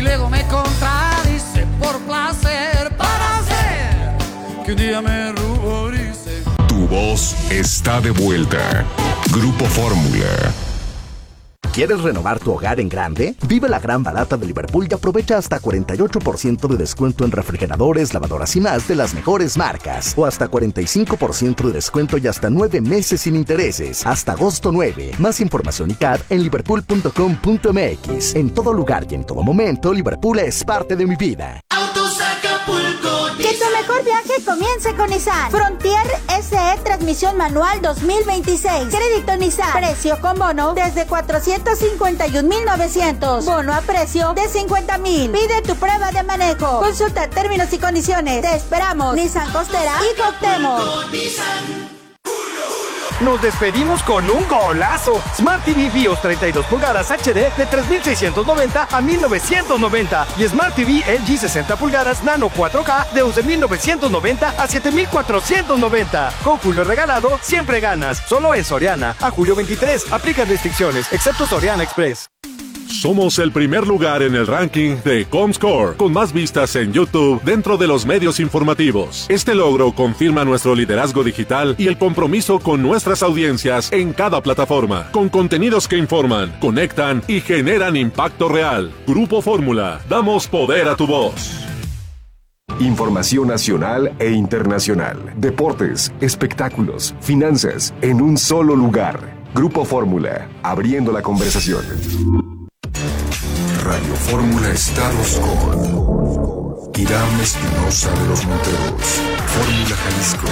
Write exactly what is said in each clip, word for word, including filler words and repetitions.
luego me contradice por placer para hacer que un día me ruborice. Tu voz está de vuelta. Grupo Fórmula. ¿Quieres renovar tu hogar en grande? Vive la gran barata de Liverpool y aprovecha hasta cuarenta y ocho por ciento de descuento en refrigeradores, lavadoras y más de las mejores marcas. O hasta cuarenta y cinco por ciento de descuento y hasta nueve meses sin intereses. Hasta agosto nueve. Más información y C A D en liverpool punto com punto m x. En todo lugar y en todo momento, Liverpool es parte de mi vida. Autos Acapulco. Que tu mejor viaje comience con Nissan Frontier S E transmisión manual dos mil veintiséis. Crédito Nissan. Precio con bono desde cuatrocientos cincuenta y un mil novecientos. Bono a precio de cincuenta mil. Pide tu prueba de manejo. Consulta términos y condiciones. Te esperamos. Nissan Costera y Cuauhtémoc. Nos despedimos con un golazo. Smart T V BIOS treinta y dos pulgadas H D de tres mil seiscientos noventa a mil novecientos noventa y Smart T V L G sesenta pulgadas Nano cuatro K de once mil novecientos noventa a siete mil cuatrocientos noventa. Con Julio regalado, siempre ganas. Solo en Soriana. A julio veintitrés. Aplican restricciones, excepto Soriana Express. Somos el primer lugar en el ranking de Comscore, con más vistas en YouTube dentro de los medios informativos. Este logro confirma nuestro liderazgo digital y el compromiso con nuestras audiencias en cada plataforma, con contenidos que informan, conectan y generan impacto real. Grupo Fórmula, damos poder a tu voz. Información nacional e internacional, deportes, espectáculos, finanzas, en un solo lugar. Grupo Fórmula, abriendo la conversación. Radio Fórmula Estados con Irán Espinosa de los Monteros. Fórmula Jalisco.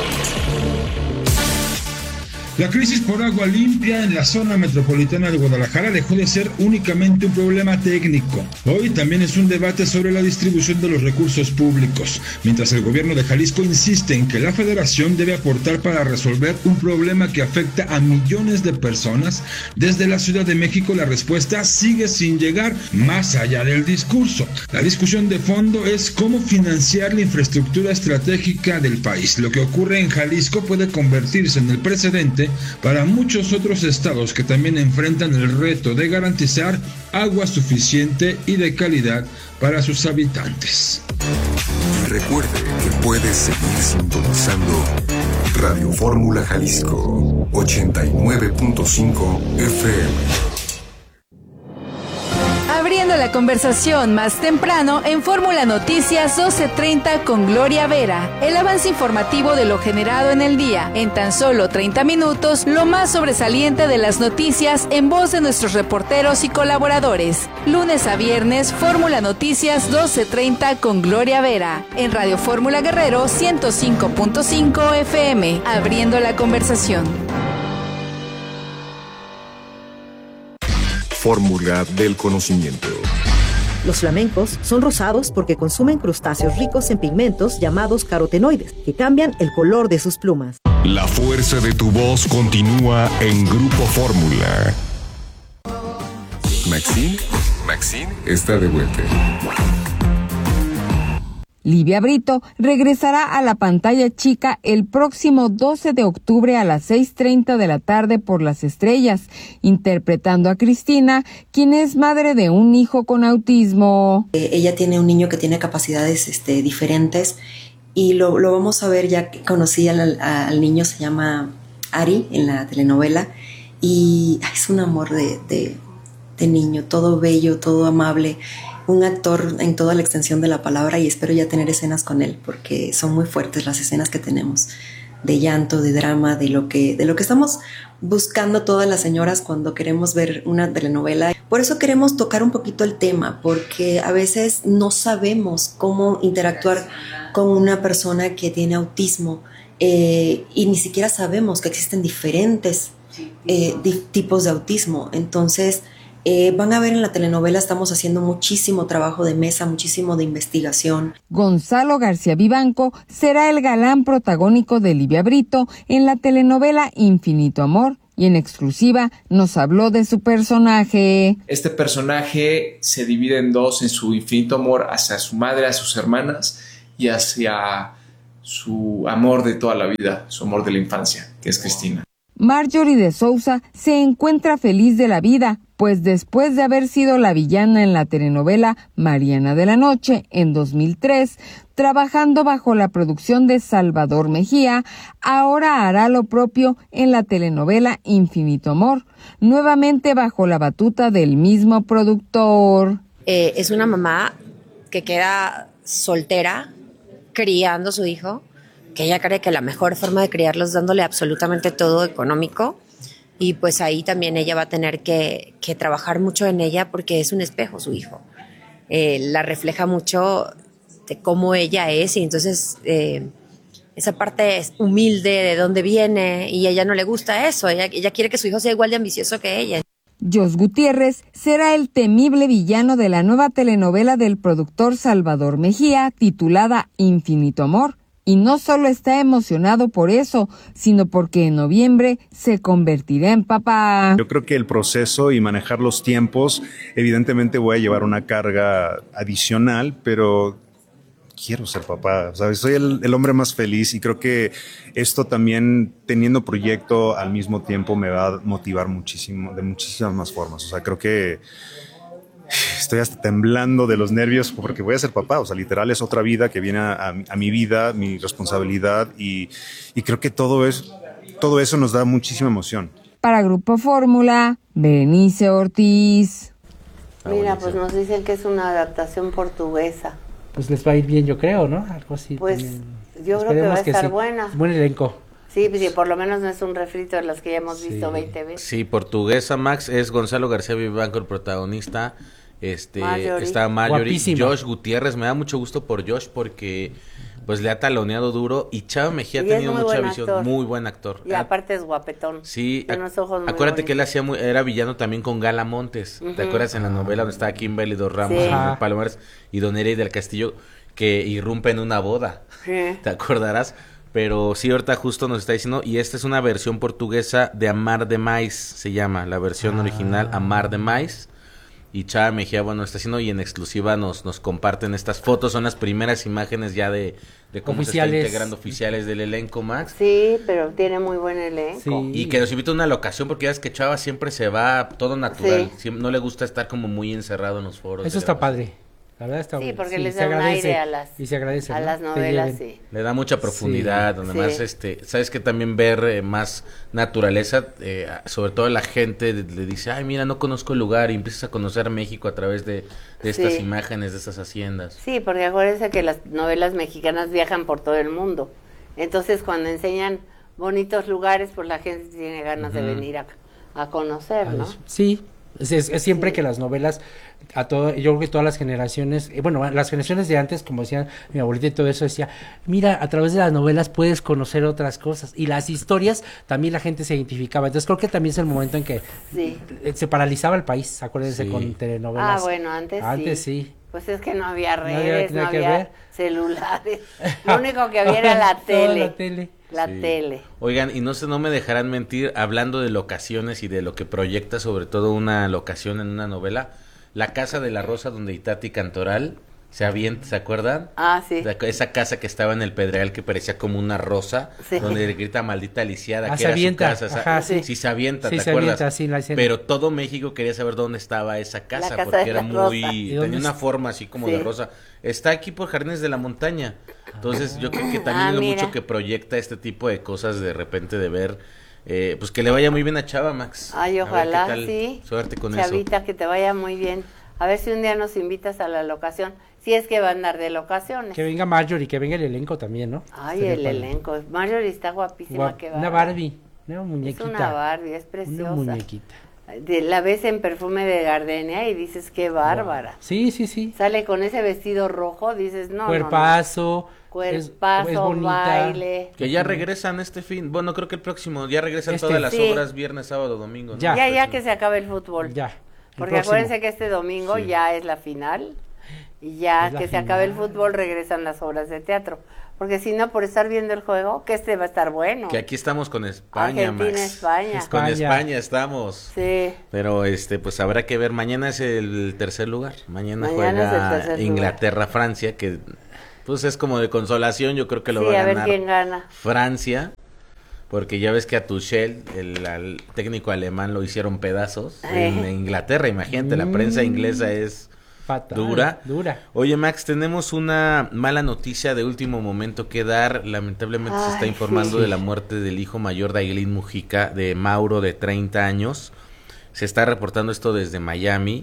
La crisis por agua limpia en la zona metropolitana de Guadalajara dejó de ser únicamente un problema técnico. Hoy también es un debate sobre la distribución de los recursos públicos, mientras el gobierno de Jalisco insiste en que la federación debe aportar para resolver un problema que afecta a millones de personas. Desde la Ciudad de México la respuesta sigue sin llegar más allá del discurso. La discusión de fondo es cómo financiar la infraestructura estratégica del país. Lo que ocurre en Jalisco puede convertirse en el precedente para muchos otros estados que también enfrentan el reto de garantizar agua suficiente y de calidad para sus habitantes. Y recuerde que puede seguir sintonizando Radio Fórmula Jalisco ochenta y nueve punto cinco F M. Abriendo la conversación más temprano en Fórmula Noticias doce treinta con Gloria Vera. El avance informativo de lo generado en el día. En tan solo treinta minutos, lo más sobresaliente de las noticias en voz de nuestros reporteros y colaboradores. Lunes a viernes, Fórmula Noticias doce treinta con Gloria Vera. En Radio Fórmula Guerrero ciento cinco punto cinco F M. Abriendo la conversación. Fórmula del conocimiento. Los flamencos son rosados porque consumen crustáceos ricos en pigmentos llamados carotenoides, que cambian el color de sus plumas. La fuerza de tu voz continúa en Grupo Fórmula. Maxine, Maxine está de vuelta. Livia Brito regresará a la pantalla chica el próximo doce de octubre a las seis treinta de la tarde por Las Estrellas, interpretando a Cristina, quien es madre de un hijo con autismo. Eh, ella tiene un niño que tiene capacidades este, diferentes y lo, lo vamos a ver. Ya que conocí al, al niño, se llama Ari en la telenovela y ay, es un amor de, de, de niño, todo bello, todo amable. Un actor en toda la extensión de la palabra y espero ya tener escenas con él porque son muy fuertes las escenas que tenemos de llanto, de drama, de lo que, de lo que estamos buscando todas las señoras cuando queremos ver una telenovela. Por eso queremos tocar un poquito el tema, porque a veces no sabemos cómo interactuar con una persona que tiene autismo eh, y ni siquiera sabemos que existen diferentes eh, di- tipos de autismo. Entonces Eh, van a ver en la telenovela, estamos haciendo muchísimo trabajo de mesa, muchísimo de investigación. Gonzalo García Vivanco será el galán protagónico de Livia Brito en la telenovela Infinito Amor y en exclusiva nos habló de su personaje. Este personaje se divide en dos, en su infinito amor hacia su madre, a sus hermanas y hacia su amor de toda la vida, su amor de la infancia, que es Cristina. Marjorie de Sousa se encuentra feliz de la vida, pues después de haber sido la villana en la telenovela Mariana de la Noche en dos mil tres, trabajando bajo la producción de Salvador Mejía, ahora hará lo propio en la telenovela Infinito Amor, nuevamente bajo la batuta del mismo productor. Eh, es una mamá que queda soltera, criando a su hijo, que ella cree que la mejor forma de criarlo es dándole absolutamente todo económico, y pues ahí también ella va a tener que, que trabajar mucho en ella porque es un espejo su hijo. Eh, la refleja mucho de cómo ella es, y entonces eh, esa parte es humilde de dónde viene, y a ella no le gusta eso, ella, ella quiere que su hijo sea igual de ambicioso que ella. Jos Gutiérrez será el temible villano de la nueva telenovela del productor Salvador Mejía, titulada Infinito Amor. Y no solo está emocionado por eso, sino porque en noviembre se convertirá en papá. Yo creo que el proceso y manejar los tiempos, evidentemente voy a llevar una carga adicional, pero quiero ser papá, ¿sabes? Soy el, el hombre más feliz, y creo que esto también, teniendo proyecto al mismo tiempo, me va a motivar muchísimo, de muchísimas más formas. O sea, creo que estoy hasta temblando de los nervios porque voy a ser papá. O sea, literal es otra vida que viene a, a, a mi vida, mi responsabilidad, y, y creo que todo, es, todo eso nos da muchísima emoción. Para Grupo Fórmula, Berenice Ortiz. Mira, pues nos dicen que es una adaptación portuguesa. Pues les va a ir bien, yo creo, ¿no? Algo así. Pues también. Yo creo que va a estar sí. buena. Buen elenco. Sí, pues sí, por lo menos no es un refrito de los que ya hemos visto veinte veces. Sí, portuguesa, Max, es Gonzalo García Vivanco el protagonista. Este, Marjorie. está Marjorie, Guapísima. Josh Gutiérrez, me da mucho gusto por Josh porque pues le ha taloneado duro, y Chava Mejía ha Y es tenido muy mucha buen visión, actor. muy buen actor. Y aparte es guapetón. Sí, Tiene unos ojos muy acuérdate que él bonitos. hacía muy, era villano también con Gala Montes. Ujú. ¿Te acuerdas en la novela donde estaba Kimberly Dos Ramos, Sí. y Ajá. Palomares y Don Eri del Castillo, que irrumpe en una boda? Sí. ¿Te acordarás? Pero sí, ahorita justo nos está diciendo, y esta es una versión portuguesa de Amar de Mais, se llama, la versión Ah. original Amar de Mais. Y Chava Mejía, bueno, está haciendo, y en exclusiva nos, nos comparten estas fotos, son las primeras imágenes ya de, de cómo Oficiales. se está integrando oficiales del elenco, Max. Sí, pero tiene muy buen elenco. Y que nos invita a una locación, porque ya es que Chava siempre se va todo natural, Sí. siempre, no le gusta estar como muy encerrado en los foros. Eso de está grabación. padre. La verdad está Sí, bueno. porque les se da un agradece, aire a las, y se agradece, a ¿no? las Te novelas, lleven. sí. Le da mucha profundidad, Sí. además, Sí. este, sabes que también ver eh, más naturaleza, eh, sobre todo la gente le, le dice, ay, mira, no conozco el lugar, y empiezas a conocer México a través de, de estas Sí. imágenes, de estas haciendas. Sí, porque acuérdense que las novelas mexicanas viajan por todo el mundo. Entonces, cuando enseñan bonitos lugares, pues la gente tiene ganas de Ujú. venir a, a conocer, ¿no? Sí, es, es- es siempre que las novelas, a todo, yo creo que todas las generaciones, eh, bueno, las generaciones de antes, como decía mi abuelita y todo eso, decía, mira, a través de las novelas puedes conocer otras cosas, y las historias también la gente se identificaba. Entonces creo que también es el momento en que Sí. eh, se paralizaba el país, acuérdense, Sí. con telenovelas. Ah, bueno, antes, Antes sí. sí. Pues es que no había No había redes, no nada que había, ver. celulares. Lo único que había era la Toda tele. la tele. La Sí. tele. Oigan, y no se no me dejarán mentir, hablando de locaciones y de lo que proyecta sobre todo una locación en una novela, La Casa de la Rosa, donde Itati Cantoral se avienta, ¿se acuerdan? Ah, sí. La- esa casa que estaba en el Pedregal que parecía como una rosa, Sí. donde le grita maldita lisiada, Ah, que se era avienta, su casa. ajá, sí. sí. se avienta, Sí, ¿te se acuerdas? avienta, sí, la escena. Pero todo México quería saber dónde estaba esa casa, casa porque de era la muy... rosa. ¿Y dónde tenía una está? forma así como Sí. de rosa. Está aquí por Jardines de la Montaña. Entonces yo creo que también Ah, es lo mira. mucho que proyecta este tipo de cosas de repente de ver, eh, pues que le vaya muy bien a Chava, Max. Ay, A ver ojalá, qué tal. sí. Suerte con eso. Chavita, que te vaya muy bien. A ver si un día nos invitas a la locación. Si es que va a andar de locaciones. Que venga Marjorie, que venga el elenco también, ¿no? Ay, Sería el padre. elenco. Marjorie está guapísima. Guap- que Una Barbie, una muñequita. Es una Barbie, es preciosa. Una muñequita. De, la ves en Perfume de Gardenia y dices, qué bárbara. Sí, sí, sí. Sale con ese vestido rojo, dices, no, Cuerpazo. no, no. Cuerpazo, es- es bonita. baile. Que ya regresan este fin, bueno, creo que el próximo, ya regresan Este. todas las Sí. obras viernes, sábado, domingo, ¿no? Ya. Ya, ya que se acabe el fútbol. Ya. el Porque próximo. acuérdense que este domingo Sí. ya es la final. Y ya Es la que se acabe el final. fútbol regresan las obras de teatro. Porque si no, por estar viendo el juego, que este va a estar bueno. Que aquí estamos con España, Argentina, Max. España. Con España. España estamos. Sí. Pero este, pues habrá que ver. Mañana es el tercer lugar. Mañana, Mañana es el juega tercer Inglaterra, Francia, que pues es como de consolación. Yo creo que lo Sí, va a a ver ganar quién gana. Francia. porque ya ves que a Tuchel, el, el técnico alemán, lo hicieron pedazos en Eh. Inglaterra, imagínate, la prensa inglesa es Fatal, dura. dura. Oye, Max, tenemos una mala noticia de último momento que dar. Lamentablemente se está Ay, informando sí. de la muerte del hijo mayor de Ailín Mujica, de Mauro, de treinta años. Se está reportando esto desde Miami.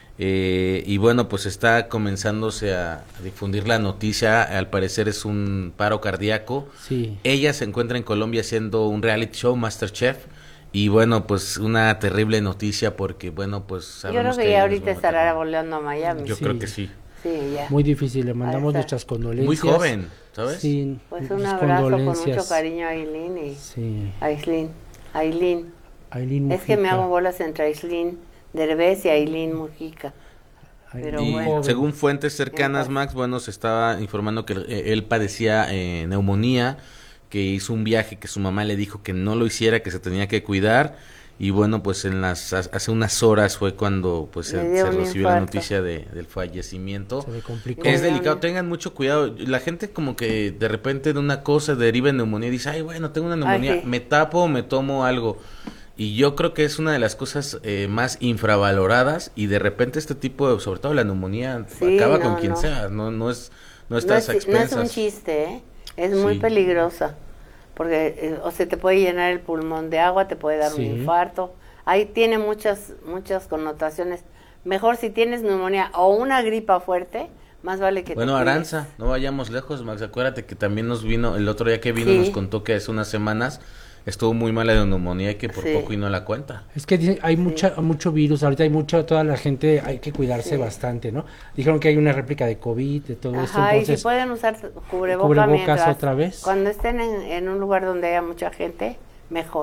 Eh, y bueno, pues está comenzándose a, a difundir la noticia. Al parecer es un paro cardíaco. Sí. Ella se encuentra en Colombia haciendo un reality show, MasterChef. Y bueno, pues una terrible noticia porque, bueno, pues Yo creo sabemos que que ya ella ahorita nos va a matar. estará volando a Miami. Yo Sí. creo que sí. Sí, ya. Muy difícil, le mandamos Ahí está. nuestras condolencias. Muy joven, ¿sabes? Sí, Pues un nuestras abrazo con condolencias. mucho cariño a Aileen y Sí. a Aislinn. Aileen. Ailín Es que me Mujica. hago bolas entre Aislinn Derbez y Aileen Mujica. Pero Y bueno. según fuentes cercanas, Max, bueno, se estaba informando que eh, él padecía eh, neumonía, que hizo un viaje que su mamá le dijo que no lo hiciera, que se tenía que cuidar. Y bueno, pues en las hace unas horas fue cuando pues se, Le dio se un recibió la infarto. noticia de, del fallecimiento. Se le complicó. Es Le dio delicado, un- tengan mucho cuidado. La gente como que de repente de una cosa deriva en neumonía y dice, ay, bueno, tengo una neumonía, Ay, sí. me tapo, me tomo algo. Y yo creo que es una de las cosas eh, más infravaloradas y de repente este tipo de, sobre todo la neumonía, Sí, acaba no, con quien no. sea, no no es no No estás es, a no es expensas. un chiste, ¿eh? Es muy Sí. peligrosa. Porque eh, o se te puede llenar el pulmón de agua, te puede dar Sí. un infarto. Ahí tiene muchas, muchas connotaciones. Mejor si tienes neumonía o una gripa fuerte, más vale que Bueno, te cuides. Aranza, no vayamos lejos, Max, acuérdate que también nos vino, el otro día que vino Sí. nos contó que hace unas semanas estuvo muy mala de neumonía y que por Sí. poco y no la cuenta. Es que dicen, hay mucha, mucho virus, ahorita hay mucho, toda la gente, hay que cuidarse Sí. bastante, ¿no? Dijeron que hay una réplica de COVID, de todo esto, Ajá, y entonces, si pueden usar cubreboca cubrebocas mientras, otra vez. cuando estén en, en un lugar donde haya mucha gente, mejor.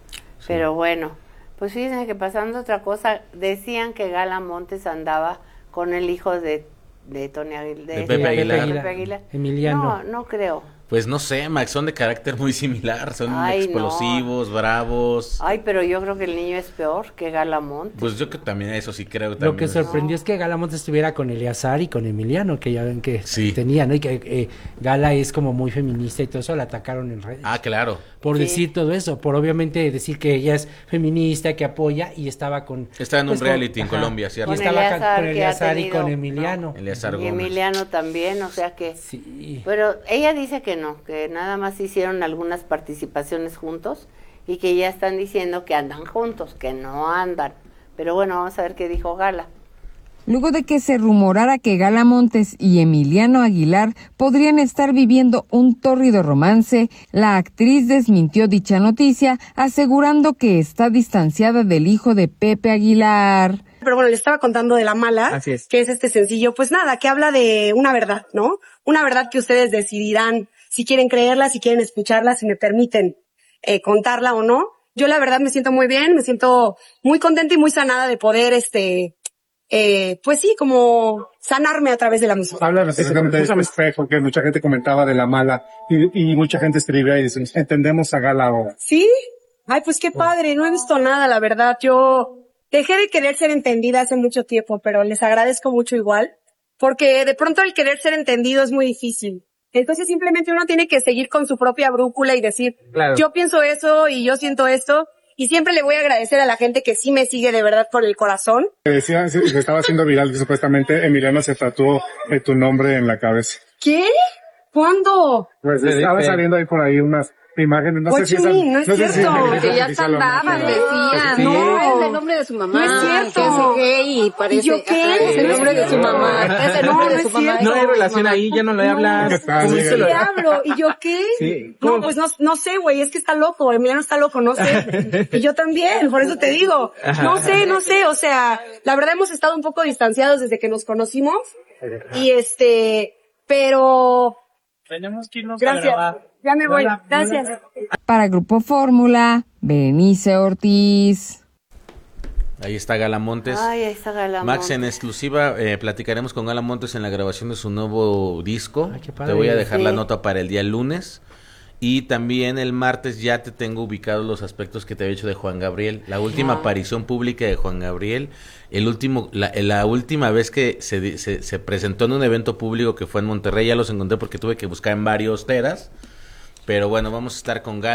Pero bueno, pues fíjense que pasando otra cosa, decían que Gala Montes andaba con el hijo de, de Tony Aguilar. De Pepe Aguilar. Pepe Aguilar. Emiliano. No, no creo. Pues no sé, Max, son de carácter muy similar, son Ay, explosivos, bravos. Ay, pero yo creo que el niño es peor que Gala Montes. Pues yo que también eso sí creo Lo también. que sorprendió es que Gala Montes estuviera con Eleazar y con Emiliano, que ya ven que Sí. tenía, ¿no? Y que eh, Gala es como muy feminista y todo eso, la atacaron en redes. Ah, claro. Por Sí. decir todo eso, por obviamente decir que ella es feminista, que apoya y estaba con... Estaba en un pues, con- reality en ajá, Colombia, Y ¿cierto? Con estaba acá Eleazar, con que ha Eleazar y tenido- con Emiliano. Eleazar Y Gómez. Emiliano también, o sea que... Sí. Pero ella dice que no, que nada más hicieron algunas participaciones juntos y que ya están diciendo que andan juntos, que no andan. Pero bueno, vamos a ver qué dijo Gala. Luego de que se rumorara que Gala Montes y Emiliano Aguilar podrían estar viviendo un tórrido romance, la actriz desmintió dicha noticia, asegurando que está distanciada del hijo de Pepe Aguilar. Pero bueno, le estaba contando de La Mala, Así es. que es este sencillo, pues nada, que habla de una verdad, ¿no? Una verdad que ustedes decidirán si quieren creerla, si quieren escucharla, si me permiten eh, contarla o no. Yo la verdad me siento muy bien, me siento muy contenta y muy sanada de poder, este, eh, pues sí, como sanarme a través de la música. Habla específicamente de este espejo que mucha gente comentaba de La Mala y, y mucha gente escribía y dice, entendemos a Gala ahora. ¿Sí? Ay, pues qué padre, no he visto nada, la verdad. Yo dejé de querer ser entendida hace mucho tiempo, pero les agradezco mucho igual, porque de pronto el querer ser entendido es muy difícil. Entonces simplemente uno tiene que seguir con su propia brújula y decir, Claro. yo pienso eso y yo siento esto, y siempre le voy a agradecer a la gente que sí me sigue de verdad por el corazón. Que decía, se se estaba haciendo viral que supuestamente Emiliano se tatuó eh, tu nombre en la cabeza. ¿Qué? ¿Cuándo? Pues estaba saliendo ahí por ahí unas imágenes, no sé si Oye, esas- no es sé si cierto. esas- Que ya si son lo andaban, mismo. decían. Sí. No, Es el nombre de su mamá. No es cierto. Que es gay y parece. ¿Y yo qué? Ajá, es el nombre de su mamá. Es el nombre No, de no su es mamá. cierto. No hay relación ahí, ya no le hablas. ¿Cómo Sí, se lo- le hablo. ¿Y yo qué? Sí. No, ¿Cómo? pues no, no sé, güey, es que está loco, Emiliano está loco, no sé. Y yo también, por eso te digo. No sé, no sé, o sea, la verdad hemos estado un poco distanciados desde que nos conocimos. Y este, pero... Tenemos que irnos Gracias. Ya me voy. Gracias. Para Grupo Fórmula, Berenice Ortiz. Ahí está Gala Montes. Ay, ahí está Gala Max, Montes. en exclusiva eh, platicaremos con Gala Montes en la grabación de su nuevo disco. Ay, qué padre. Te voy a dejar Sí. la nota para el día lunes. Y también el martes ya te tengo ubicados los aspectos que te había hecho de Juan Gabriel. La última Ah. aparición pública de Juan Gabriel. El último, la, la última vez que se, di- se, se presentó en un evento público que fue en Monterrey. Ya los encontré porque tuve que buscar en varios teras. Pero bueno, vamos a estar con Gala.